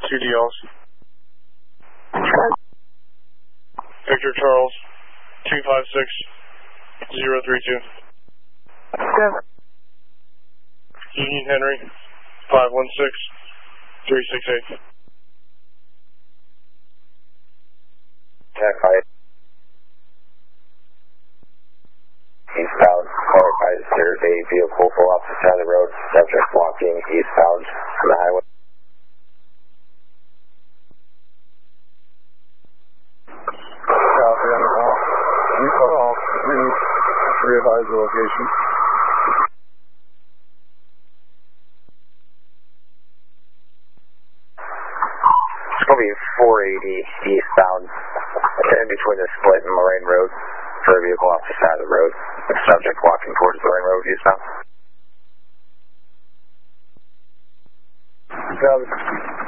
CDLs. Victor Charles, 256032. Union Henry, 516368. Jack 5. Eastbound, car by the stairs, a vehicle pull off the side of the road, subject walking eastbound on the highway. Copy on the call. You call, please revise the location. It's going to be 480 eastbound, in between the split and Lorraine Road, for a vehicle off the side of the road. Subject walking towards Lorraine Road eastbound. Copy.